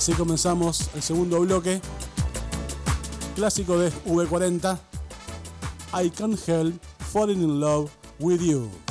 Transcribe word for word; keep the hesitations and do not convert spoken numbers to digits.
Así comenzamos el segundo bloque. Clásico de V cuarenta. I Can't Help Falling in Love with You.